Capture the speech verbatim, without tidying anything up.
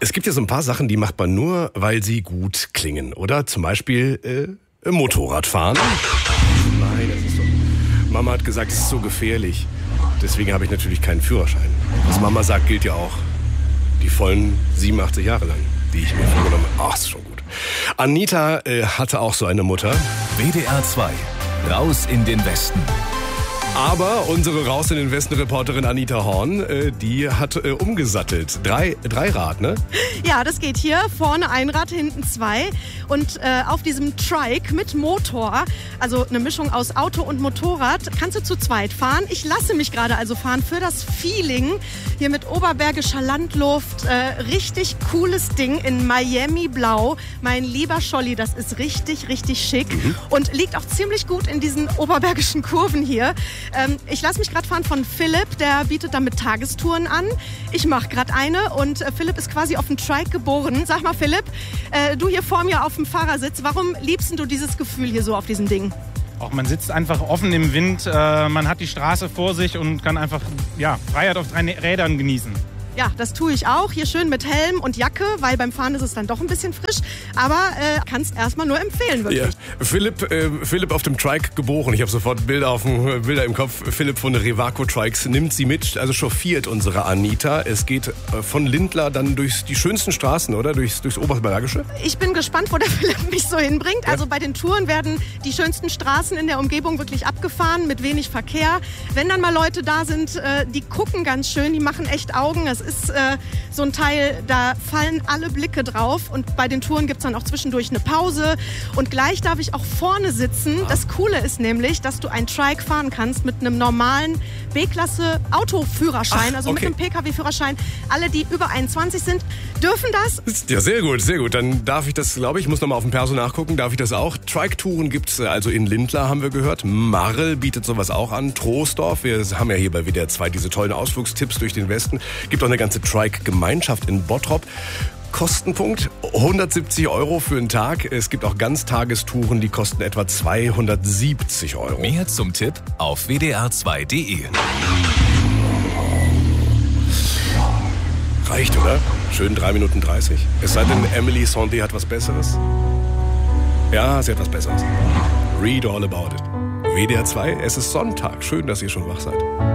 Es gibt ja so ein paar Sachen, die macht man nur, weil sie gut klingen, oder? Zum Beispiel äh, Motorradfahren. Nein, das ist so. Mama hat gesagt, es ist so gefährlich. Deswegen habe ich natürlich keinen Führerschein. Was Mama sagt, gilt ja auch. Die vollen siebenundachtzig Jahre lang, die ich mir vorgenommen habe. Ach, ist schon gut. Anita äh, hatte auch so eine Mutter. W D R zwei. Raus in den Westen. Aber unsere Raus in den Westen-Reporterin Anita Horn, äh, die hat äh, umgesattelt. Drei, Dreirad, ne? Ja, das geht hier. Vorne ein Rad, hinten zwei. Und äh, auf diesem Trike mit Motor, also eine Mischung aus Auto und Motorrad, kannst du zu zweit fahren. Ich lasse mich gerade also fahren für das Feeling. Hier mit oberbergischer Landluft. Äh, richtig cooles Ding in Miami Blau. Mein lieber Scholli, das ist richtig, richtig schick. Mhm. Und liegt auch ziemlich gut in diesen oberbergischen Kurven hier. Ähm, ich lasse mich gerade fahren von Philipp, der bietet damit Tagestouren an. Ich mache gerade eine und äh, Philipp ist quasi auf dem Trike geboren. Sag mal Philipp, äh, du hier vor mir auf dem Fahrersitz, warum liebst du dieses Gefühl hier so auf diesem Ding? Auch man sitzt einfach offen im Wind, äh, man hat die Straße vor sich und kann einfach ja, Freiheit auf drei Rädern genießen. Ja, das tue ich auch. Hier schön mit Helm und Jacke, weil beim Fahren ist es dann doch ein bisschen frisch. Aber äh, kann es erstmal nur empfehlen, wirklich. Ja. Philipp, äh, Philipp auf dem Trike geboren. Ich habe sofort Bilder, auf dem, Bilder im Kopf. Philipp von Revaco Trikes nimmt sie mit, also chauffiert unsere Anita. Es geht äh, von Lindlar dann durch die schönsten Straßen, oder? Durchs, durchs Oberbergische. Ich bin gespannt, wo der Philipp mich so hinbringt. Ja. Also bei den Touren werden die schönsten Straßen in der Umgebung wirklich abgefahren, mit wenig Verkehr. Wenn dann mal Leute da sind, äh, die gucken ganz schön, die machen echt Augen. Das ist äh, so ein Teil, da fallen alle Blicke drauf. Und bei den Touren gibt es dann auch zwischendurch eine Pause. Und gleich darf ich auch vorne sitzen. Das Coole ist nämlich, dass du ein Trike fahren kannst mit einem normalen B-Klasse Autoführerschein, Ach, also okay. mit einem P K W-Führerschein. Alle, die über einundzwanzig sind, dürfen das. Ja, sehr gut, sehr gut. Dann darf ich das, glaube ich, muss nochmal auf dem Perso nachgucken, darf ich das auch. Trike-Touren gibt es also in Lindlar, haben wir gehört. Marl bietet sowas auch an. Troisdorf, wir haben ja hier bei W D R zwei diese tollen Ausflugstipps durch den Westen. Gibt auch eine ganze Trike-Gemeinschaft in Bottrop. Kostenpunkt hundertsiebzig Euro für einen Tag. Es gibt auch Ganztagestouren, die kosten etwa zweihundertsiebzig Euro. Mehr zum Tipp auf w d r zwei punkt d e. Reicht, oder? Schön drei Minuten dreißig. Es sei denn, Emily Sondé hat was Besseres. Ja, sie hat was Besseres. Read all about it. W D R zwei, es ist Sonntag. Schön, dass ihr schon wach seid.